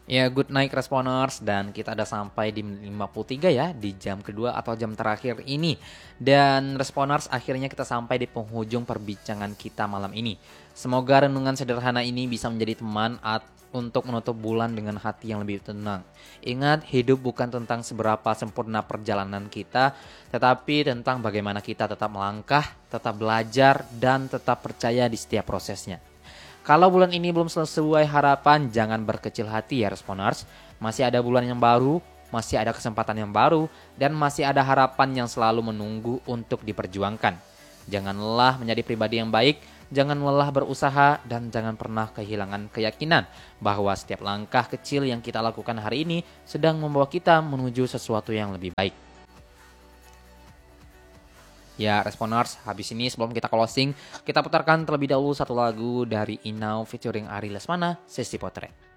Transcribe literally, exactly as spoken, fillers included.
Ya, good night Responers, dan kita ada sampai di menit lima puluh tiga ya, di jam kedua atau jam terakhir ini. Dan Responers, akhirnya kita sampai di penghujung perbincangan kita malam ini. Semoga renungan sederhana ini bisa menjadi teman at untuk menutup bulan dengan hati yang lebih tenang. Ingat, hidup bukan tentang seberapa sempurna perjalanan kita, tetapi tentang bagaimana kita tetap melangkah, tetap belajar, dan tetap percaya di setiap prosesnya. Kalau bulan ini belum sesuai harapan, jangan berkecil hati ya Responers. Masih ada bulan yang baru, masih ada kesempatan yang baru, dan masih ada harapan yang selalu menunggu untuk diperjuangkan. Jangan lelah menjadi pribadi yang baik, jangan lelah berusaha, dan jangan pernah kehilangan keyakinan bahwa setiap langkah kecil yang kita lakukan hari ini sedang membawa kita menuju sesuatu yang lebih baik. Ya, Responers, habis ini sebelum kita closing, kita putarkan terlebih dahulu satu lagu dari Inau featuring Ari Lesmana, Sesi Potret.